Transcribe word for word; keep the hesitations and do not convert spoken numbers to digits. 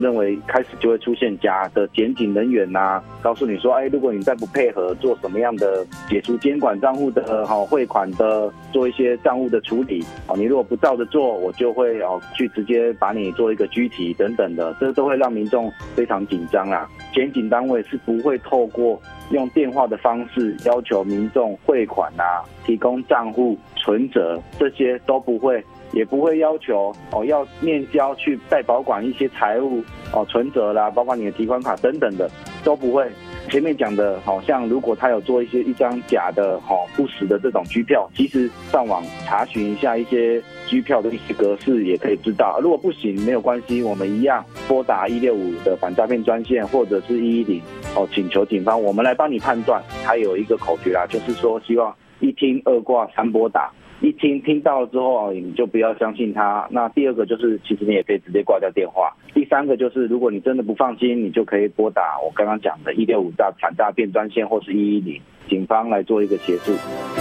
认为开始就会出现假的检警人员呐、啊，告诉你说，哎，如果你再不配合做什么样的解除监管账户的哈、哦、汇款的，做一些账务的处理哦，你如果不照着做，我就会哦去直接把你做一个拘提等等的，这都会让民众非常紧张啊。检警单位是不会透过用电话的方式要求民众汇款啊、提供账户存折，这些都不会。也不会要求哦要面交去代保管一些财务哦存折啦，包括你的提款卡等等的都不会。前面讲的，好像如果他有做一些一张假的哦不实的这种居票，其实上网查询一下一些居票的一些格式也可以知道。如果不行没有关系，我们一样拨打一六五的反诈骗专线或者是一一零哦，请求警方我们来帮你判断。还有一个口诀啦，就是说希望一听二挂三拨打。一听听到了之后，你就不要相信他。那第二个就是，其实你也可以直接挂掉电话。第三个就是，如果你真的不放心，你就可以拨打我刚刚讲的一六五大反诈骗专线或是一一零，警方来做一个协助。